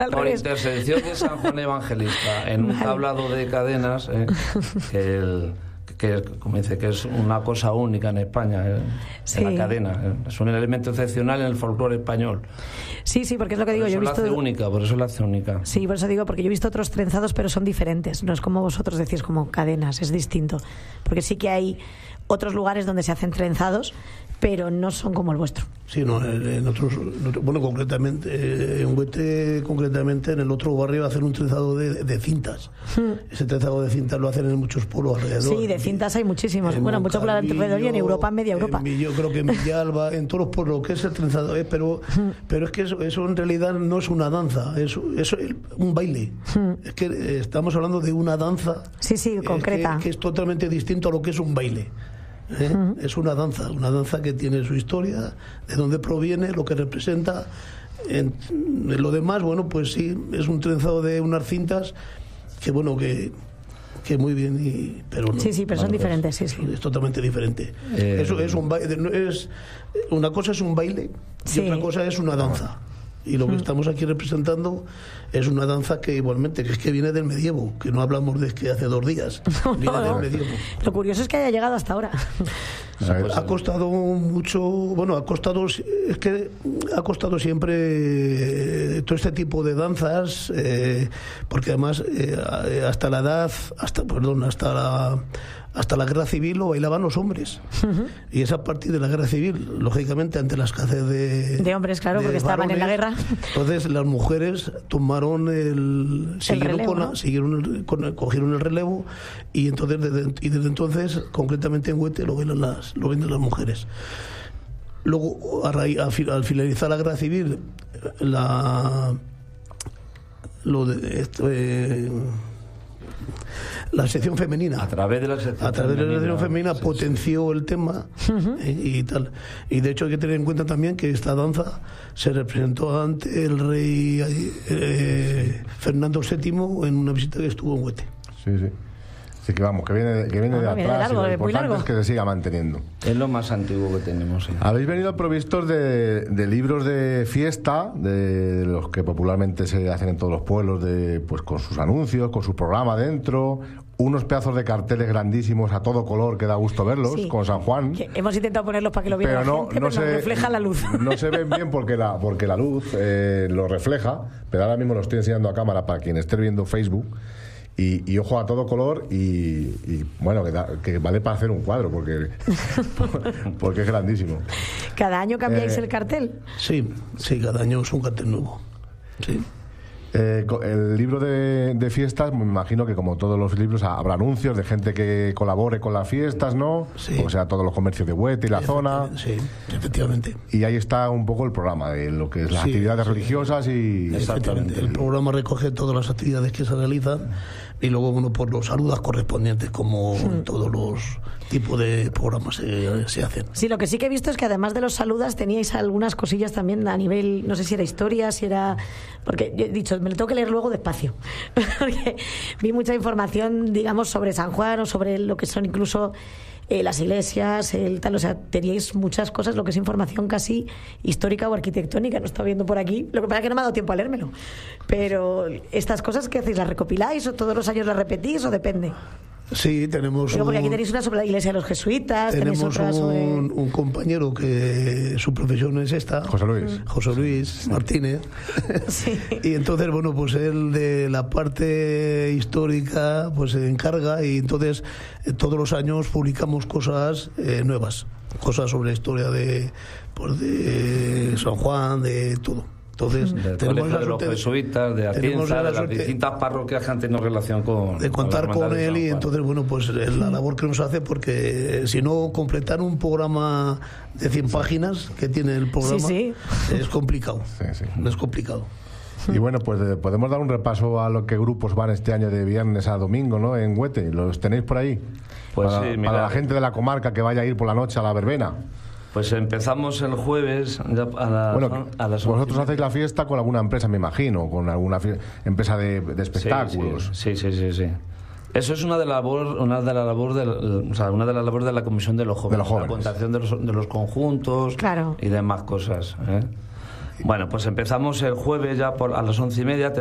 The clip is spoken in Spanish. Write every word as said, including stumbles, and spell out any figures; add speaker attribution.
Speaker 1: Por intercesión de San Juan Evangelista, en un tablado de cadenas, eh, que, el, que, como dice, que es una cosa única en España, eh, sí. En la cadena. Eh, es un elemento excepcional en el folclore español.
Speaker 2: Sí, sí, porque es lo que digo.
Speaker 1: Por eso
Speaker 2: yo he visto...
Speaker 1: la hace única, por eso la hace única.
Speaker 2: Sí, por eso digo, porque yo he visto otros trenzados, pero son diferentes. No es como vosotros decís, como cadenas, es distinto. Porque sí que hay otros lugares donde se hacen trenzados, pero no son como el vuestro.
Speaker 3: Sí, no, en otros, bueno, concretamente, en Huete, concretamente, en el otro barrio hacen un trenzado de, de cintas. Mm. Ese trenzado de cintas lo hacen en muchos pueblos alrededor.
Speaker 2: Sí, de cintas hay muchísimos. En bueno, muchos pueblos alrededor y en Europa, en media Europa.
Speaker 3: En, yo creo que en Villalba, en todos los pueblos, que es el trenzado, eh, pero, mm. pero es que eso, eso en realidad no es una danza, es, es un baile. Mm. Es que estamos hablando de una danza.
Speaker 2: Sí, sí, concreta.
Speaker 3: Que, que es totalmente distinto a lo que es un baile. ¿Eh? Uh-huh. Es una danza, una danza que tiene su historia, de dónde proviene, lo que representa. En, en lo demás, bueno, pues sí, es un trenzado de unas cintas que, bueno, que, que muy bien, y, pero no.
Speaker 2: Sí, sí, pero son diferentes, sí, sí.
Speaker 3: Es totalmente diferente. Eh... Eso es un baile, es, una cosa es un baile y sí. Otra cosa es una danza. Y lo que estamos aquí representando es una danza que igualmente, que es que viene del medievo, que no hablamos de que hace dos días,
Speaker 2: no,
Speaker 3: viene
Speaker 2: no,
Speaker 3: del
Speaker 2: no.
Speaker 3: medievo.
Speaker 2: Lo curioso es que haya llegado hasta ahora.
Speaker 3: Ha costado mucho, bueno, ha costado, es que ha costado siempre todo este tipo de danzas, eh, porque además eh, hasta la edad, hasta, perdón, hasta la hasta la guerra civil lo bailaban los hombres. Uh-huh. Y es a partir de la guerra civil, lógicamente, ante la escasez de...
Speaker 2: De hombres, claro, de porque varones, estaban en la guerra.
Speaker 3: Entonces las mujeres tomaron el...
Speaker 2: el
Speaker 3: siguieron
Speaker 2: relevo,
Speaker 3: con la,
Speaker 2: ¿no?
Speaker 3: siguieron con, cogieron el relevo y entonces desde, y desde entonces, concretamente en Huete, lo bailan las, lo bailan las mujeres. Luego, a raíz, a, al finalizar la guerra civil, la... Lo de... Esto, eh, la sección femenina
Speaker 1: a través de la sección
Speaker 3: a través
Speaker 1: femenina,
Speaker 3: de la sección femenina
Speaker 1: sí,
Speaker 3: potenció
Speaker 1: sí.
Speaker 3: el tema uh-huh. eh, y tal, y de hecho hay que tener en cuenta también que esta danza se representó ante el rey eh, Fernando séptimo en una visita que estuvo en Huete.
Speaker 4: Sí, sí. Así que vamos, que viene, que viene no, de atrás,
Speaker 2: viene largo,
Speaker 4: y lo importante
Speaker 2: largo.
Speaker 4: es que se siga manteniendo.
Speaker 1: Es lo más antiguo que tenemos. ¿Sí?
Speaker 4: Habéis venido provistos de, de libros de fiesta, de los que popularmente se hacen en todos los pueblos, de pues con sus anuncios, con su programa dentro, unos pedazos de carteles grandísimos a todo color que da gusto verlos, sí. Con San Juan.
Speaker 2: Que hemos intentado ponerlos para que lo viera
Speaker 4: pero
Speaker 2: la
Speaker 4: no,
Speaker 2: gente,
Speaker 4: no
Speaker 2: pero
Speaker 4: se,
Speaker 2: no refleja la luz.
Speaker 4: No se ven bien porque la, porque la luz eh, lo refleja, pero ahora mismo lo estoy enseñando a cámara para quien esté viendo Facebook. Y, y ojo a todo color y, y bueno, que, da, que vale para hacer un cuadro porque, porque es grandísimo.
Speaker 2: ¿Cada año cambiáis
Speaker 4: eh,
Speaker 2: el cartel?
Speaker 3: Sí, sí, cada año es un cartel nuevo. Sí.
Speaker 4: Eh, el libro de, de fiestas, me imagino que como todos los libros habrá anuncios de gente que colabore con las fiestas, ¿no?
Speaker 3: Sí.
Speaker 4: O sea, todos los comercios de Huete y la zona.
Speaker 3: Sí, efectivamente.
Speaker 4: Y ahí está un poco el programa de lo que es las sí, actividades sí, religiosas y...
Speaker 3: Exactamente. El programa recoge todas las actividades que se realizan y luego, bueno, pues los saludas correspondientes como sí. En todos los tipos de programas se, se hacen.
Speaker 2: Sí, lo que sí que he visto es que además de los saludas teníais algunas cosillas también a nivel, no sé si era historia, si era... Porque yo he dicho, me lo tengo que leer luego despacio. Porque vi mucha información, digamos, sobre San Juan o sobre lo que son incluso eh, las iglesias, el tal, o sea, teníais muchas cosas, lo que es información casi histórica o arquitectónica, no estaba viendo por aquí, lo que pasa es que no me ha dado tiempo a leérmelo. Pero estas cosas, ¿qué hacéis? ¿Las recopiláis o todos los años las repetís o depende?
Speaker 3: Sí, tenemos
Speaker 2: Pero porque
Speaker 3: un,
Speaker 2: aquí tenéis una sobre la iglesia de los jesuitas,
Speaker 3: tenemos
Speaker 2: tenéis otra sobre...
Speaker 3: un, un compañero que su profesión es esta,
Speaker 4: José Luis,
Speaker 3: José Luis Martínez,
Speaker 2: sí.
Speaker 3: Y entonces, bueno, pues él de la parte histórica pues se encarga y entonces eh, todos los años publicamos cosas eh, nuevas, cosas sobre la historia de, pues, de San Juan, de todo. Entonces,
Speaker 1: del
Speaker 3: tenemos
Speaker 1: colegio de los jesuitas, de Atienza, de las distintas parroquias que han tenido relación con...
Speaker 3: De contar con, con él y entonces, bueno, pues la labor que nos hace, porque si no, completar un programa de cien páginas que tiene el programa
Speaker 2: sí, sí.
Speaker 3: es complicado.
Speaker 4: Sí, sí.
Speaker 3: Es complicado.
Speaker 4: Y bueno, pues eh, podemos dar un repaso a lo que grupos van este año de viernes a domingo, ¿no? En Huete. ¿Los tenéis por ahí?
Speaker 1: Pues
Speaker 4: para,
Speaker 1: sí, mira,
Speaker 4: para la gente de la comarca que vaya a ir por la noche a la verbena.
Speaker 1: Pues empezamos el jueves a las,
Speaker 4: bueno,
Speaker 1: a las
Speaker 4: vosotros hacéis la fiesta con alguna empresa, me imagino, con alguna fie- empresa de, de espectáculos.
Speaker 1: Sí, sí, sí, sí, sí. Eso es una de la labor, una de la labor de, o sea, una de las labores de la comisión de los jóvenes,
Speaker 4: de los jóvenes.
Speaker 1: La contación de los, de los conjuntos,
Speaker 2: claro.
Speaker 1: Y demás cosas, ¿eh? Bueno, pues empezamos el jueves ya por, a las once y media.